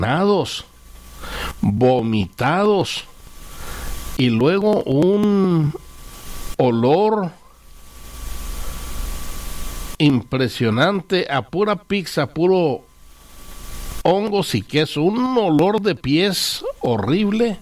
vomitados, y luego un olor impresionante a pura pizza, puro hongos y queso, un olor de pies horrible.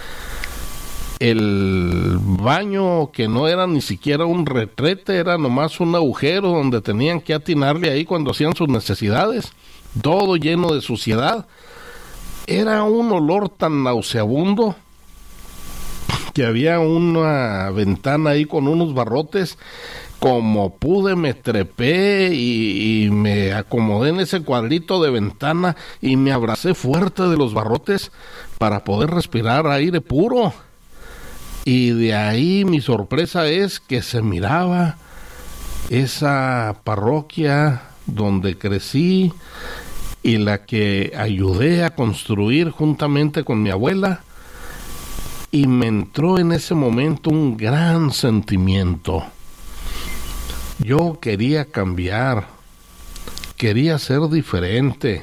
El baño, que no era ni siquiera un retrete, era nomás un agujero donde tenían que atinarle ahí cuando hacían sus necesidades, todo lleno de suciedad. Era un olor tan nauseabundo que había una ventana ahí con unos barrotes. Como pude, me trepé y me acomodé en ese cuadrito de ventana y me abracé fuerte de los barrotes para poder respirar aire puro. Y de ahí mi sorpresa es que se miraba esa parroquia donde crecí y la que ayudé a construir juntamente con mi abuela, y me entró en ese momento un gran sentimiento. Yo quería cambiar, quería ser diferente.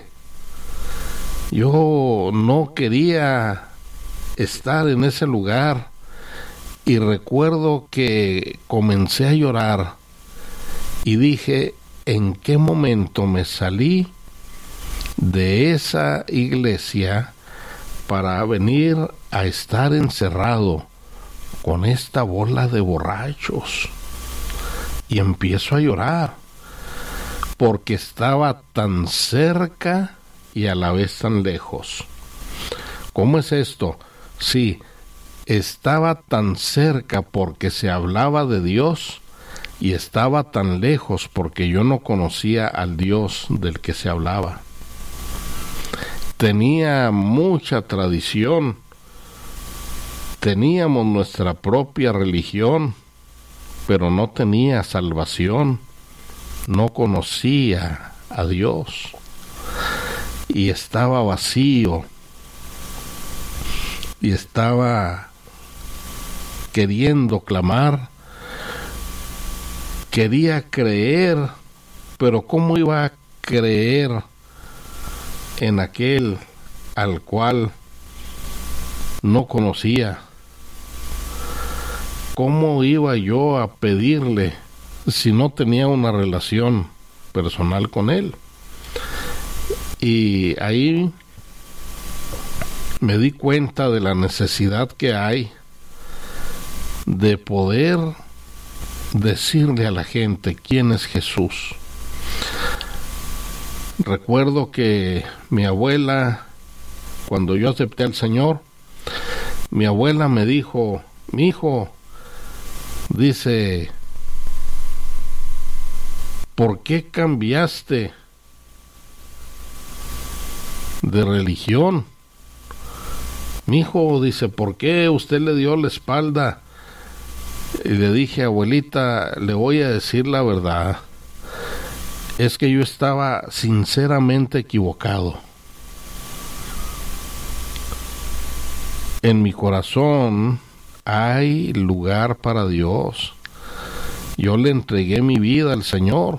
Yo no quería estar en ese lugar, y recuerdo que comencé a llorar y dije, ¿en qué momento me salí de esa iglesia para venir a estar encerrado con esta bola de borrachos? Y empiezo a llorar porque estaba tan cerca y a la vez tan lejos. ¿Cómo es esto? Sí, estaba tan cerca porque se hablaba de Dios, y estaba tan lejos porque yo no conocía al Dios del que se hablaba. Tenía mucha tradición, teníamos nuestra propia religión, pero no tenía salvación, no conocía a Dios, y estaba vacío, y estaba queriendo clamar, quería creer, pero ¿cómo iba a creer en aquel al cual no conocía? ¿Cómo iba yo a pedirle si no tenía una relación personal con él? Y ahí me di cuenta de la necesidad que hay de poder decirle a la gente quién es Jesús. Recuerdo que mi abuela, cuando yo acepté al Señor, mi abuela me dijo, mi hijo, dice, ¿por qué cambiaste de religión? Mi hijo, dice, ¿por qué usted le dio la espalda? Y le dije, abuelita, le voy a decir la verdad, es que yo estaba sinceramente equivocado. En mi corazón hay lugar para Dios. Yo le entregué mi vida al Señor.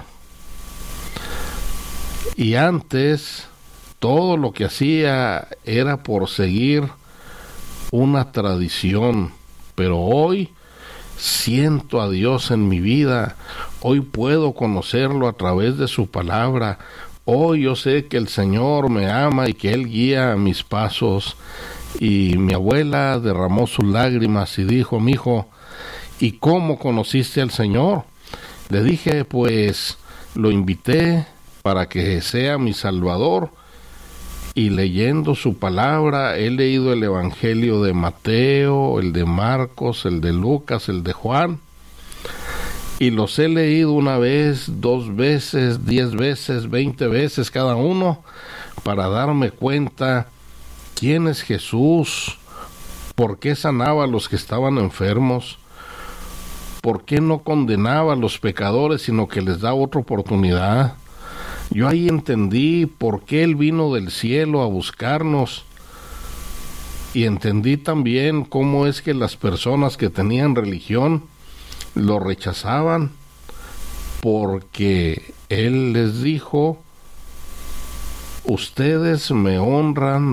Y antes, todo lo que hacía era por seguir una tradición. Pero hoy siento a Dios en mi vida. Hoy puedo conocerlo a través de su palabra. Hoy yo sé que el Señor me ama y que Él guía mis pasos. Y mi abuela derramó sus lágrimas y dijo, mijo, ¿y cómo conociste al Señor? Le dije, pues lo invité para que sea mi Salvador, y leyendo su palabra he leído el Evangelio de Mateo, el de Marcos, el de Lucas, el de Juan, y los he leído una vez, 2 veces, 10 veces, 20 veces cada uno, para darme cuenta quién es Jesús, por qué sanaba a los que estaban enfermos, por qué no condenaba a los pecadores, sino que les da otra oportunidad. Yo ahí entendí por qué Él vino del cielo a buscarnos, y entendí también cómo es que las personas que tenían religión lo rechazaban, porque Él les dijo, ustedes me honran